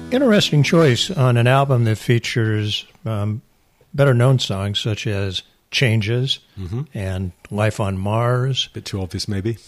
Interesting choice on an album that features better-known songs such as Changes and Life on Mars. Bit too obvious, maybe.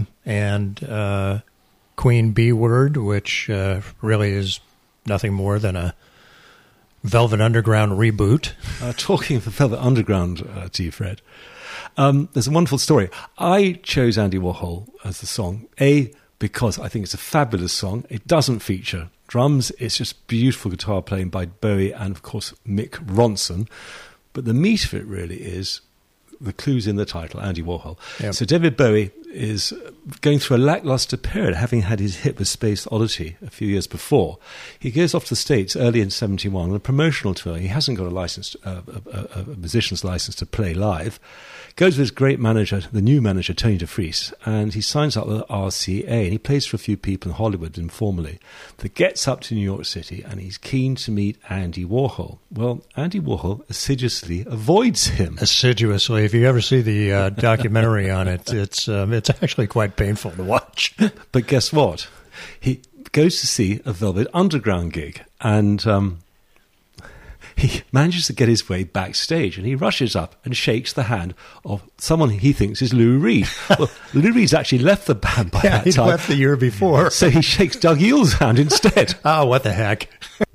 And Queen Bee Word, which really is nothing more than a Velvet Underground reboot. Talking of the Velvet Underground, to you, Fred, there's a wonderful story. I chose Andy Warhol as the song, because I think it's a fabulous song. It doesn't feature drums. It's just beautiful guitar playing by Bowie and, of course, Mick Ronson. But the meat of it really is the clues in the title, Andy Warhol. Yep. So David Bowie is going through a lackluster period, having had his hit with Space Oddity a few years before. He goes off to the States early in 1971 on a promotional tour. He hasn't got a musician's license to play live. Goes with his great manager, the new manager, Tony DeFries, and he signs up with RCA, and he plays for a few people in Hollywood informally, that gets up to New York City, and he's keen to meet Andy Warhol. Well, Andy Warhol assiduously avoids him. Assiduously. If you ever see the documentary on it, it's actually quite painful to watch. But guess what? He goes to see a Velvet Underground gig, and he manages to get his way backstage, and he rushes up and shakes the hand of someone he thinks is Lou Reed. Well, Lou Reed's actually left the band by that time. He left the year before. So he shakes Doug Eill's hand instead. Oh, what the heck.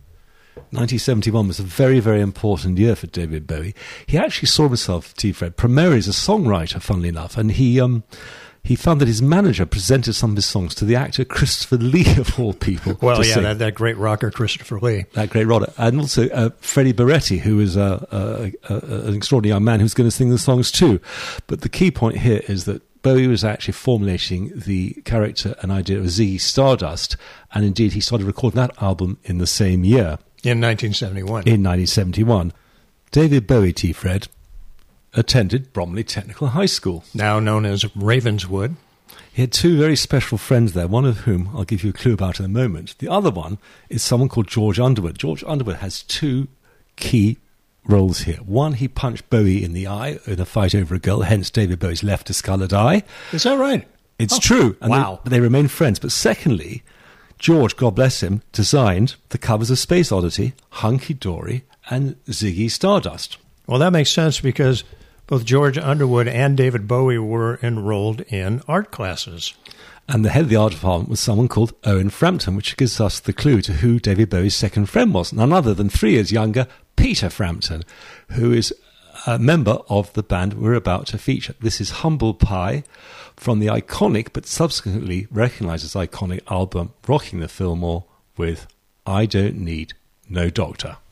1971 was a very, very important year for David Bowie. He actually saw himself, T-Fred, primarily as a songwriter, funnily enough, and he found that his manager presented some of his songs to the actor Christopher Lee, of all people. Well, yeah, that great rocker Christopher Lee. That great rocker. And also Freddie Beretti, who is an extraordinary young man who's going to sing the songs too. But the key point here is that Bowie was actually formulating the character and idea of Ziggy Stardust, and indeed he started recording that album in the same year. In 1971. In 1971. David Bowie, T-Fred, attended Bromley Technical High School, now known as Ravenswood. He had two very special friends there, one of whom I'll give you a clue about in a moment. The other one is someone called George Underwood. George Underwood has two key roles here. One, he punched Bowie in the eye in a fight over a girl, hence David Bowie's left discoloured eye. Is that right? It's true. And wow. They remain friends. But secondly, George, God bless him, designed the covers of Space Oddity, Hunky Dory, and Ziggy Stardust. Well, that makes sense because both George Underwood and David Bowie were enrolled in art classes. And the head of the art department was someone called Owen Frampton, which gives us the clue to who David Bowie's second friend was. None other than 3 years younger, Peter Frampton, who is a member of the band we're about to feature. This is Humble Pie from the iconic, but subsequently recognised as iconic album, Rocking the Fillmore with I Don't Need No Doctor.